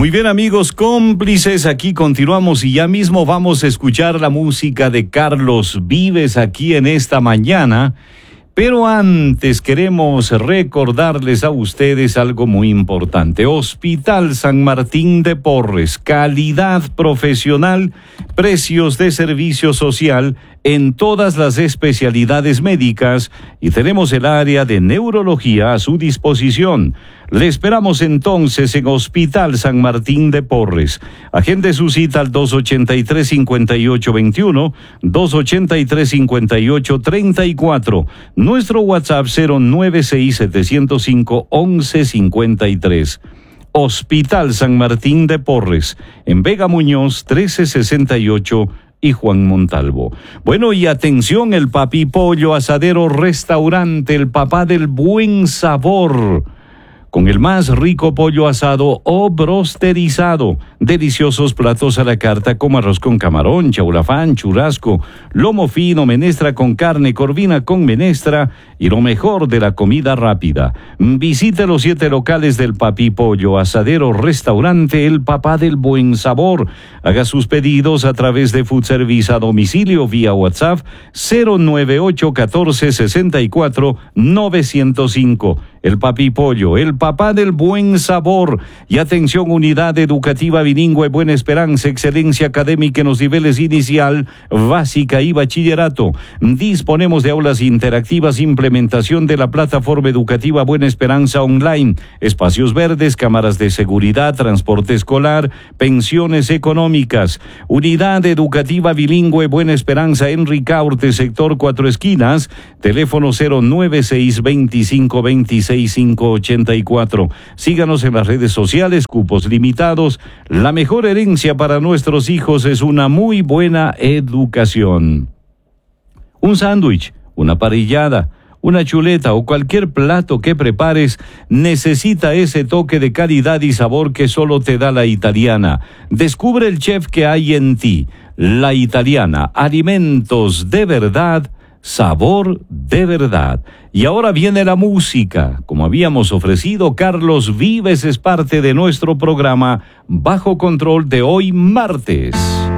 Muy bien, amigos cómplices, aquí continuamos y ya mismo vamos a escuchar la música de Carlos Vives aquí en esta mañana. Pero antes queremos recordarles a ustedes algo muy importante. Hospital San Martín de Porres, calidad profesional, precios de servicio social en todas las especialidades médicas y tenemos el área de neurología a su disposición. Le esperamos entonces en Hospital San Martín de Porres. Agende su cita al 283-5821, 283-5834. Nuestro WhatsApp 096-705-1153. Hospital San Martín de Porres, en Vega Muñoz 1368 y Juan Montalvo. Bueno, y atención, el Papi Pollo Asadero Restaurante, el papá del buen sabor, con el más rico pollo asado o brosterizado. Deliciosos platos a la carta como arroz con camarón, chaulafán, churrasco, lomo fino, menestra con carne, corvina con menestra y lo mejor de la comida rápida. Visite los 7 locales del Papi Pollo Asadero Restaurante, el papá del buen sabor. Haga sus pedidos a través de Food Service a domicilio vía WhatsApp 098 14 64 905. El Papi Pollo, el papá del buen sabor. Y atención, unidad educativa bilingüe Buena Esperanza, excelencia académica en los niveles inicial, básica y bachillerato. Disponemos de aulas interactivas, implementación de la plataforma educativa Buena Esperanza Online, espacios verdes, cámaras de seguridad, transporte escolar, pensiones económicas. Unidad educativa bilingüe Buena Esperanza en Ricaurte, sector 4 Esquinas, teléfono 096-2526-584. Síganos en las redes sociales, cupos limitados. La mejor herencia para nuestros hijos es una muy buena educación. Un sándwich, una parrillada, una chuleta o cualquier plato que prepares necesita ese toque de calidad y sabor que solo te da La Italiana. Descubre el chef que hay en ti. La Italiana, alimentos de verdad, sabor de verdad. Y ahora viene la música. Como habíamos ofrecido, Carlos Vives es parte de nuestro programa Bajo Control de hoy martes.